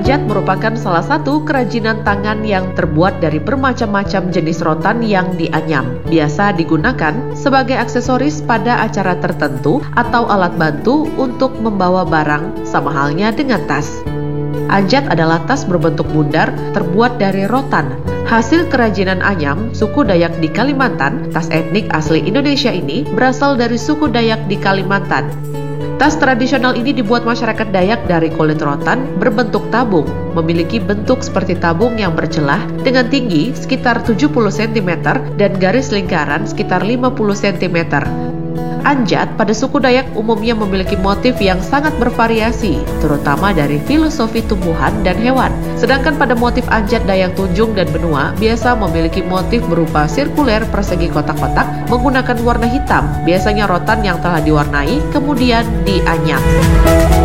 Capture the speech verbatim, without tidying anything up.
Anjat merupakan salah satu kerajinan tangan yang terbuat dari bermacam-macam jenis rotan yang dianyam. Biasa digunakan sebagai aksesoris pada acara tertentu atau alat bantu untuk membawa barang, sama halnya dengan tas. Anjat adalah tas berbentuk bundar terbuat dari rotan. Hasil kerajinan anyam suku Dayak di Kalimantan. Tas etnik asli Indonesia ini berasal dari suku Dayak di Kalimantan. Tas tradisional ini dibuat masyarakat Dayak dari kulit rotan berbentuk tabung, memiliki bentuk seperti tabung yang bercelah dengan tinggi sekitar tujuh puluh sentimeter dan garis lingkaran sekitar lima puluh sentimeter. Anjat pada suku Dayak umumnya memiliki motif yang sangat bervariasi, terutama dari filosofi tumbuhan dan hewan. Sedangkan pada motif anjat Dayak Tunjung dan Benua biasa memiliki motif berupa sirkuler persegi kotak-kotak menggunakan warna hitam, biasanya rotan yang telah diwarnai kemudian dianyam.